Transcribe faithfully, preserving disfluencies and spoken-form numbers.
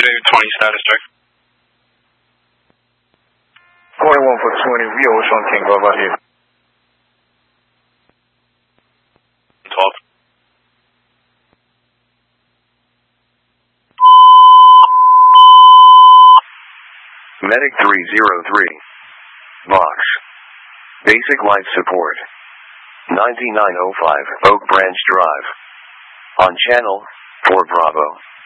Today twenty status check. twenty-one for twenty, we are Sean Tango right here. twelve. Medic three zero three. Box. Basic life support. ninety-nine oh five Oak Branch Drive. On channel four Bravo.